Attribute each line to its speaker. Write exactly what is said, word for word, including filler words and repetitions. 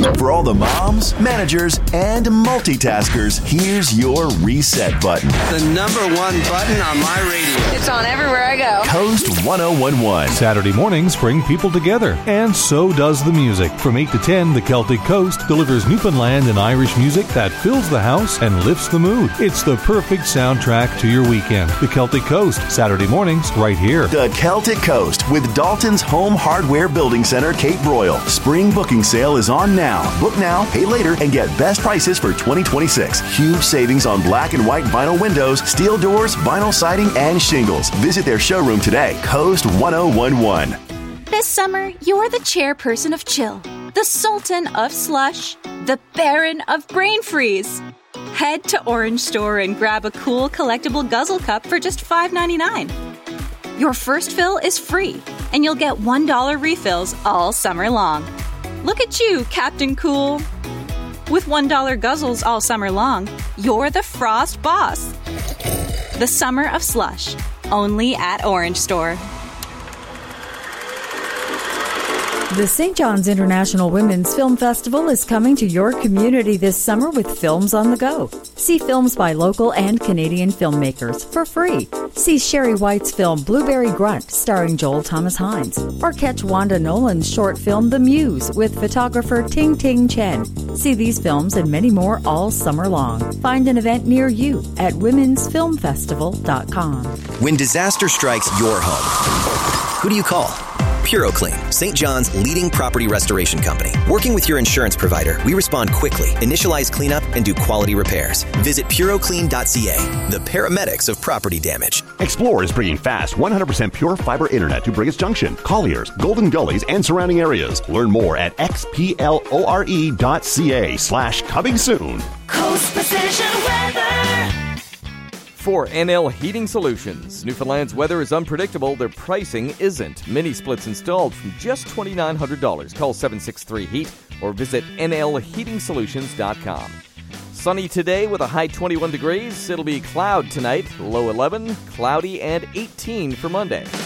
Speaker 1: For all the moms, managers, and multitaskers, here's your reset button.
Speaker 2: The number one button on my radio.
Speaker 3: It's on everywhere I go.
Speaker 1: Coast one oh one one.
Speaker 4: Saturday mornings bring people together, and so does the music. From eight to ten, the Celtic Coast delivers Newfoundland and Irish music that fills the house and lifts the mood. It's the perfect soundtrack to your weekend. The Celtic Coast, Saturday mornings, right here.
Speaker 1: The Celtic Coast with Dalton's Home Hardware Building Center, Cape Royal. Spring booking sale is on now. Book now, pay later, and get best prices for twenty twenty-six. Huge savings on black and white vinyl windows, steel doors, vinyl siding, and shingles. Visit their showroom today. Coast one oh one one.
Speaker 5: This summer, you're the chairperson of chill, the sultan of slush, the baron of brain freeze. Head to Orange Store and grab a cool collectible guzzle cup for just five ninety-nine. Your first fill is free, and you'll get one dollar refills all summer long. Look at you, Captain Cool. With one dollar guzzles all summer long, you're the Frost boss. The summer of slush, only at Orange Store.
Speaker 6: The Saint John's International Women's Film Festival is coming to your community this summer with Films on the Go. See films by local and Canadian filmmakers for free. See Sherry White's film Blueberry Grunt starring Joel Thomas Hines. Or catch Wanda Nolan's short film The Muse with photographer Ting Ting Chen. See these films and many more all summer long. Find an event near you at womens film festival dot com.
Speaker 7: When disaster strikes your home, who do you call? PuroClean, Saint John's leading property restoration company. Working with your insurance provider, we respond quickly, initialize cleanup, and do quality repairs. Visit puro clean dot c a, the paramedics of property damage.
Speaker 8: Explore is bringing fast one hundred percent pure fiber internet to Brigus Junction, Colliers, Golden Gullies, and surrounding areas. Learn more at x p l o r e dot c a slash coming soon.
Speaker 9: Coast Precision Weather.
Speaker 10: For N L Heating Solutions, Newfoundland's weather is unpredictable. Their pricing isn't. Mini splits installed from just two thousand nine hundred dollars. Call seven six three heat or visit n l heating solutions dot com. Sunny today with a high twenty-one degrees. It'll be cloud tonight, low eleven, cloudy, and eighteen for Monday.